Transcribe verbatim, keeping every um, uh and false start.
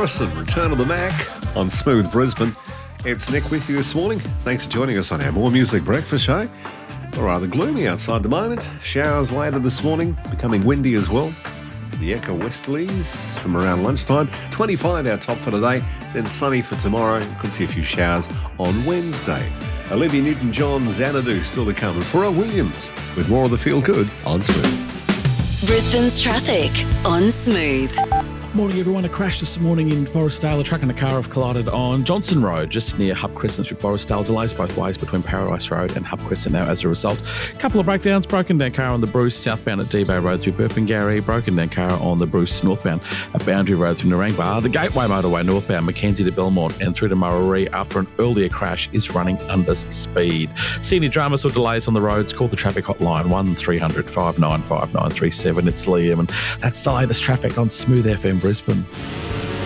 Morrison, Return of the Mac on Smooth Brisbane. It's Nick with you this morning. Thanks for joining us on our More Music Breakfast show. Rather gloomy outside the moment. Showers later this morning, becoming windy as well. The echo westerlies from around lunchtime. twenty-five our top for today, then sunny for tomorrow. Could see a few showers on Wednesday. Olivia Newton-John, Xanadu still to come. And Pharrell Williams with more of the feel good on Smooth. Brisbane's traffic on Smooth. Morning, everyone. A crash this morning in Forestdale. A truck and a car have collided on Johnson Road, just near Hub Crescent through Forestdale. Delays both ways between Paradise Road and Hub Crescent now as a result. A couple of breakdowns. Broken down car on the Bruce southbound at Debo Road through Burpengary. Broken down car on the Bruce northbound at Boundary Road through Narangba. The Gateway motorway northbound Mackenzie to Belmont and through to Murray after an earlier crash is running under speed. See any dramas or delays on the roads? Call the traffic hotline one three hundred five nine five nine three seven. It's Liam, and that's the latest traffic on Smooth F M Brisbane.